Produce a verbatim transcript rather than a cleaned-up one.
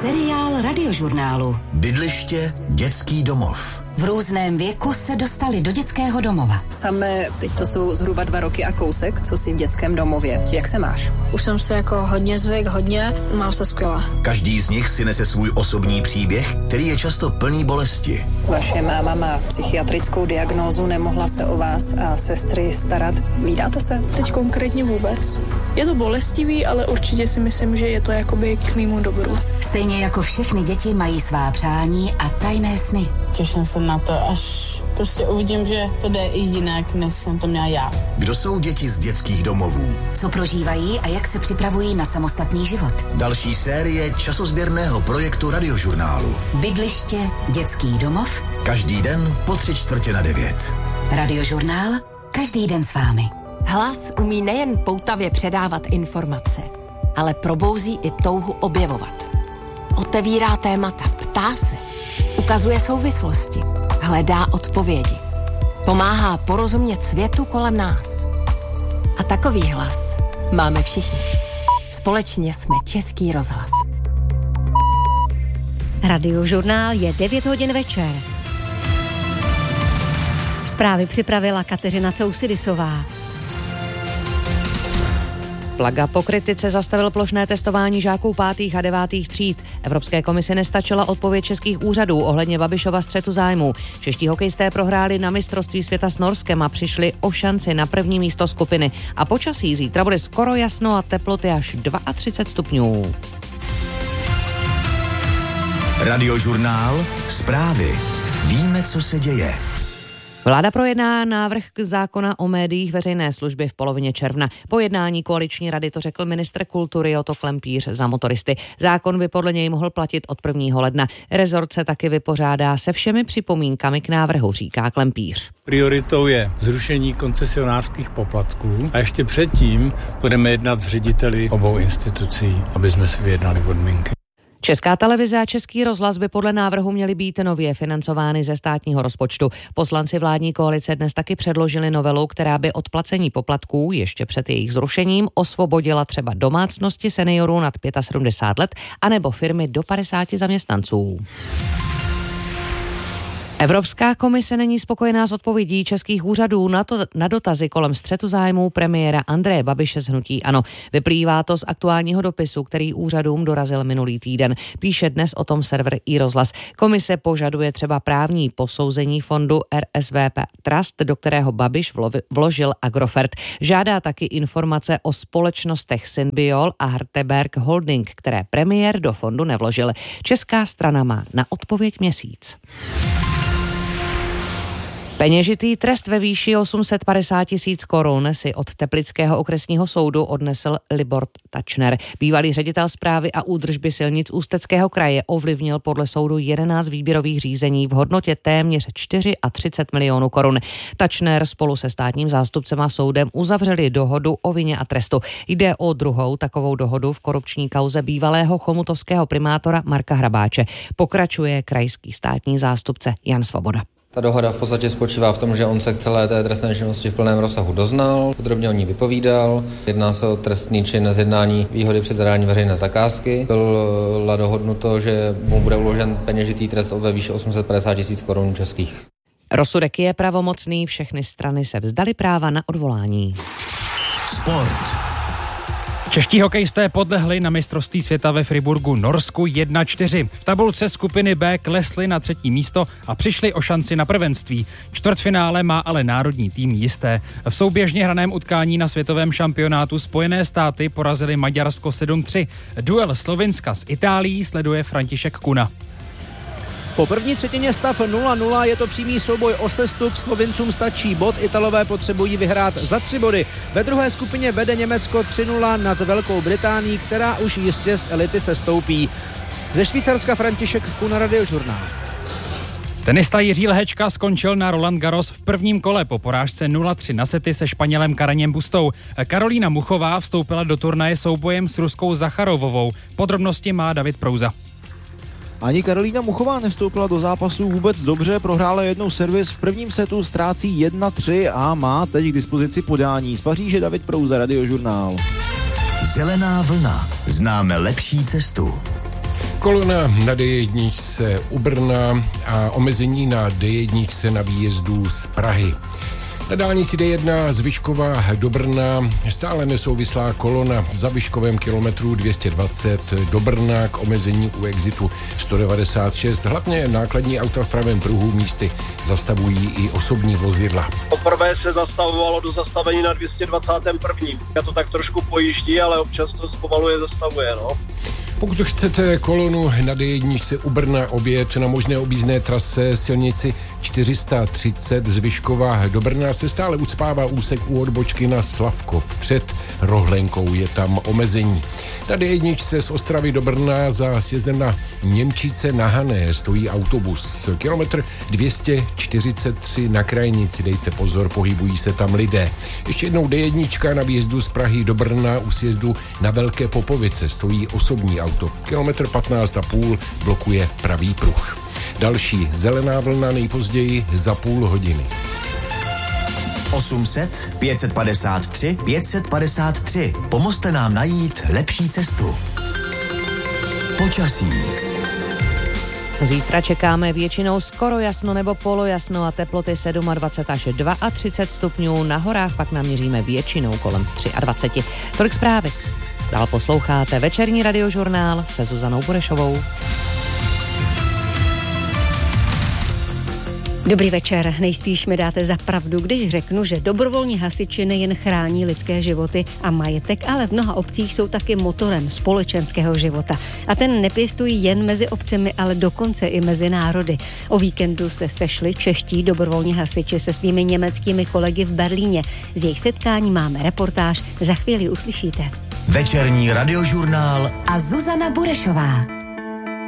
Seriál Radiožurnálu. Bydliště, dětský domov. V různém věku se dostali do dětského domova. Samé, teď to jsou zhruba dva roky a kousek, co jsi v dětském domově. Jak se máš? Už jsem se jako hodně zvyk, hodně, mám se skvěle. Každý z nich si nese svůj osobní příběh, který je často plný bolesti. Vaše máma má psychiatrickou diagnózu, nemohla se o vás a sestry starat. Vídáte se? Teď konkrétně vůbec. Je to bolestivý, ale určitě si myslím, že je to jakoby k mému dobru. Stejně jako všechny děti mají svá přání a tajné sny. Těším se na to, až prostě uvidím, že to jde i jinak, než jsem to měla já. Kdo jsou děti z dětských domovů? Co prožívají a jak se připravují na samostatný život? Další série časozběrného projektu Radiožurnálu. Bydliště, dětský domov. Každý den po tři čtvrtě na devět. Radiožurnál, každý den s vámi. Hlas umí nejen poutavě předávat informace, ale probouzí i touhu objevovat. Otevírá témata, ptá se, ukazuje souvislosti, hledá odpovědi. Pomáhá porozumět světu kolem nás. A takový hlas máme všichni. Společně jsme Český rozhlas. Radiožurnál je devět hodin večer. Zprávy připravila Kateřina Cousidisová. Plaga po kritice zastavil plošné testování žáků pátých a devátých tříd. Evropské komisi nestačila odpověď českých úřadů ohledně Babišova střetu zájmů. Čeští hokejisté prohráli na mistrovství světa s Norskem a přišli o šanci na první místo skupiny. A počasí zítra bude skoro jasno a teploty až třicet dva stupňů. Radiožurnál, zprávy. Víme, co se děje. Vláda projedná návrh zákona o médiích veřejné služby v polovině června. Po jednání koaliční rady to řekl ministr kultury Otto Klempíř za Motoristy. Zákon by podle něj mohl platit od prvního ledna. Rezort se taky vypořádá se všemi připomínkami k návrhu, říká Klempíř. Prioritou je zrušení koncesionářských poplatků a ještě předtím budeme jednat s řediteli obou institucí, aby jsme si vyjednali podmínky. Česká televize a Český rozhlas by podle návrhu měly být nově financovány ze státního rozpočtu. Poslanci vládní koalice dnes taky předložili novelu, která by od placení poplatků ještě před jejich zrušením osvobodila třeba domácnosti seniorů nad sedmdesát pět let anebo firmy do padesáti zaměstnanců. Evropská komise není spokojená s odpovědí českých úřadů na, to, na dotazy kolem střetu zájmů premiéra Andreje Babiše z hnutí ANO. Vyplývá to z aktuálního dopisu, který úřadům dorazil minulý týden. Píše dnes o tom server iRozhlas. Komise požaduje třeba právní posouzení fondu R S V P Trust, do kterého Babiš vložil Agrofert. Žádá taky informace o společnostech Synbiol a Harteberg Holding, které premiér do fondu nevložil. Česká strana má na odpověď měsíc. Peněžitý trest ve výši osm set padesát tisíc korun si od Teplického okresního soudu odnesl Libor Tačner. Bývalý ředitel správy a údržby silnic Ústeckého kraje ovlivnil podle soudu jedenáct výběrových řízení v hodnotě téměř třicet čtyři milionů korun. Tačner spolu se státním zástupcem a soudem uzavřeli dohodu o vině a trestu. Jde o druhou takovou dohodu v korupční kauze bývalého chomutovského primátora Marka Hrabáče. Pokračuje krajský státní zástupce Jan Svoboda. Ta dohoda v podstatě spočívá v tom, že on se k celé té trestné činnosti v plném rozsahu doznal, podrobně o ní vypovídal. Jedná se o trestný čin zjednání výhody při zadání veřejné zakázky. Bylo dohodnuto, že mu bude uložen peněžitý trest ve výši osm set padesát tisíc korun českých. Rozsudek je pravomocný, všechny strany se vzdali práva na odvolání. Sport. Čeští hokejisté podlehli na mistrovství světa ve Friburgu Norsku jedna čtyři. V tabulce skupiny B klesli na třetí místo a přišli o šanci na prvenství. Čtvrtfinále má ale národní tým jisté. V souběžně hraném utkání na světovém šampionátu Spojené státy porazili Maďarsko sedm tři. Duel Slovinska s Itálií sleduje František Kuna. Po první třetině stav nula nula, je to přímý souboj o sestup, Slovincům stačí bod, Italové potřebují vyhrát za tři body. Ve druhé skupině vede Německo tři nula nad Velkou Británií, která už jistě z elity sestoupí. Ze Švýcarska František Kuna, Radiožurnál. Tenista Jiří Lehečka skončil na Roland Garros v prvním kole po porážce nula tři na sety se Španělem Karaněm Bustou. Karolína Muchová vstoupila do turnaje soubojem s Ruskou Zacharovovou. Podrobnosti má David Prouza. Ani Karolína Muchová nevstoupila do zápasu vůbec dobře, prohrála jednou servis, v prvním setu ztrácí jedna tři a má teď k dispozici podání. Z Paříže David Prouza, Radiožurnál. Zelená vlna. Známe lepší cestu. Kolona na D jedna u Brna a omezení na D jedna na výjezdu z Prahy. Na dálnici D jedna z Vyškova do Brna stále nesouvislá kolona za Vyškovem kilometru dvě stě dvacet do Brna k omezení u exitu sto devadesát šest. Hlavně nákladní auta v pravém pruhu místy zastavují i osobní vozidla. Poprvé se zastavovalo do zastavení na dvě stě dvacet první. Já to tak trošku pojíždí, ale občas to zpomaluje, zastavuje, no. Pokud chcete kolonu na D jedna u Brna objet na možné objízdné trase silnici čtyři sta třicet z Vyškova do Brna, se stále ucpává úsek u odbočky na Slavkov. Před Rohlenkou je tam omezení. Na D jedna z Ostravy do Brna za sjezdem na Němčice na Hané stojí autobus. Kilometr dvě stě čtyřicet tři na krajnici, dejte pozor, pohybují se tam lidé. Ještě jednou D jedna na výjezdu z Prahy do Brna u sjezdu na Velké Popovice stojí osobní auto. Kilometr patnáct a půl blokuje pravý pruh. Další zelená vlna nejpozději za půl hodiny. osm set, pět set padesát tři, pět set padesát tři. Pomozte nám najít lepší cestu. Počasí. Zítra čekáme většinou skoro jasno nebo polojasno a teploty dvacet sedm až třicet dva stupňů. Na horách pak naměříme většinou kolem dvacet tři. Tolik zprávy. Dál posloucháte večerní radiožurnál se Zuzanou Burešovou. Dobrý večer. Nejspíš mi dáte za pravdu, když řeknu, že dobrovolní hasiči nejen chrání lidské životy a majetek, ale v mnoha obcích jsou taky motorem společenského života. A ten nepěstují jen mezi obcemi, ale dokonce i mezi národy. O víkendu se sešli čeští dobrovolní hasiči se svými německými kolegy v Berlíně. Z jejich setkání máme reportáž, za chvíli uslyšíte. Večerní radiožurnál a Zuzana Burešová.